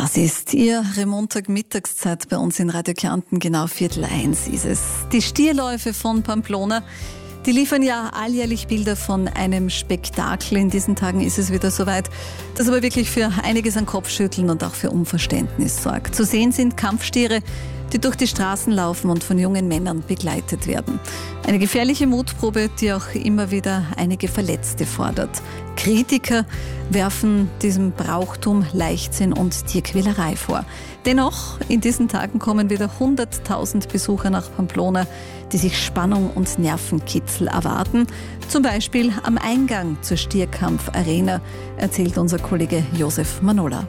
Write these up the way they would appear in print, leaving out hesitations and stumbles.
Das ist Ihre Montagmittagszeit bei uns in Radio Kärnten, genau 12:45 ist es. Die Stierläufe von Pamplona, die liefern ja alljährlich Bilder von einem Spektakel. In diesen Tagen ist es wieder soweit, das aber wirklich für einiges an Kopfschütteln und auch für Unverständnis sorgt. Zu sehen sind Kampfstiere, die durch die Straßen laufen und von jungen Männern begleitet werden. Eine gefährliche Mutprobe, die auch immer wieder einige Verletzte fordert. Kritiker werfen diesem Brauchtum Leichtsinn und Tierquälerei vor. Dennoch, in diesen Tagen kommen wieder 100.000 Besucher nach Pamplona, die sich Spannung und Nervenkitzel erwarten. Zum Beispiel am Eingang zur Stierkampf-Arena, erzählt unser Kollege Josef Manola.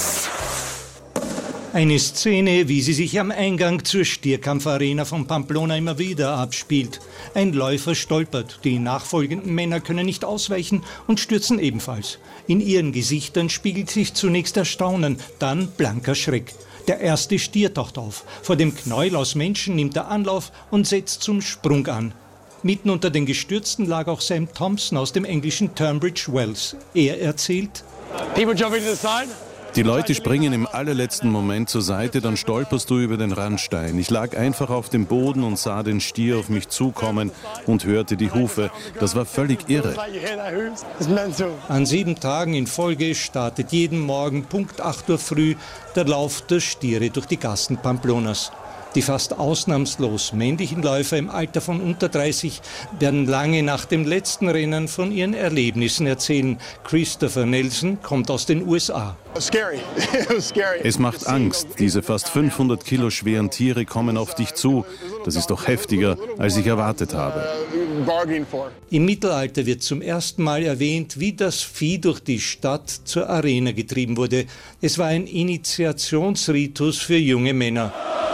Eine Szene, wie sie sich am Eingang zur Stierkampfarena von Pamplona immer wieder abspielt. Ein Läufer stolpert, die nachfolgenden Männer können nicht ausweichen und stürzen ebenfalls. In ihren Gesichtern spiegelt sich zunächst Erstaunen, dann blanker Schreck. Der erste Stier taucht auf. Vor dem Knäuel aus Menschen nimmt er Anlauf und setzt zum Sprung an. Mitten unter den Gestürzten lag auch Sam Thompson aus dem englischen Tunbridge Wells. Er erzählt: Die Leute springen im allerletzten Moment zur Seite, dann stolperst du über den Randstein. Ich lag einfach auf dem Boden und sah den Stier auf mich zukommen und hörte die Hufe. Das war völlig irre. An 7 Tagen in Folge startet jeden Morgen Punkt 8 Uhr früh der Lauf der Stiere durch die Gassen Pamplonas. Die fast ausnahmslos männlichen Läufer im Alter von unter 30 werden lange nach dem letzten Rennen von ihren Erlebnissen erzählen. Christopher Nelson kommt aus den USA. Es macht Angst. Diese fast 500 Kilo schweren Tiere kommen auf dich zu. Das ist doch heftiger, als ich erwartet habe. Im Mittelalter wird zum ersten Mal erwähnt, wie das Vieh durch die Stadt zur Arena getrieben wurde. Es war ein Initiationsritus für junge Männer.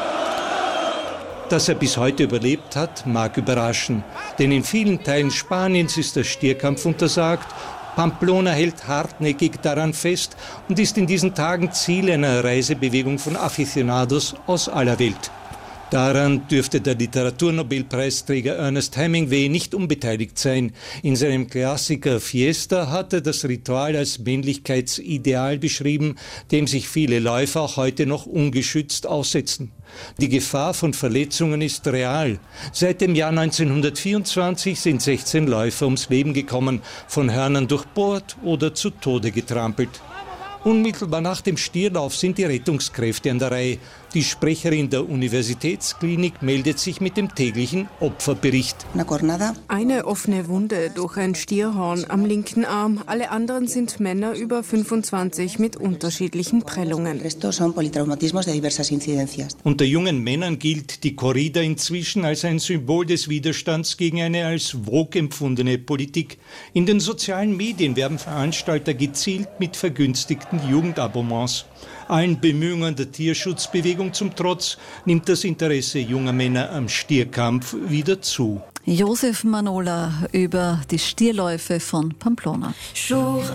Dass er bis heute überlebt hat, mag überraschen. Denn in vielen Teilen Spaniens ist der Stierkampf untersagt. Pamplona hält hartnäckig daran fest und ist in diesen Tagen Ziel einer Reisebewegung von Aficionados aus aller Welt. Daran dürfte der Literaturnobelpreisträger Ernest Hemingway nicht unbeteiligt sein. In seinem Klassiker Fiesta hat er das Ritual als Männlichkeitsideal beschrieben, dem sich viele Läufer auch heute noch ungeschützt aussetzen. Die Gefahr von Verletzungen ist real. Seit dem Jahr 1924 sind 16 Läufer ums Leben gekommen, von Hörnern durchbohrt oder zu Tode getrampelt. Unmittelbar nach dem Stierlauf sind die Rettungskräfte an der Reihe. Die Sprecherin der Universitätsklinik meldet sich mit dem täglichen Opferbericht. Eine offene Wunde durch ein Stierhorn am linken Arm. Alle anderen sind Männer über 25 mit unterschiedlichen Prellungen. Unter jungen Männern gilt die Corrida inzwischen als ein Symbol des Widerstands gegen eine als Vogue empfundene Politik. In den sozialen Medien werben Veranstalter gezielt mit vergünstigten Jugendabonnements. Allen Bemühungen der Tierschutzbewegung zum Trotz nimmt das Interesse junger Männer am Stierkampf wieder zu. Josef Manola über die Stierläufe von Pamplona.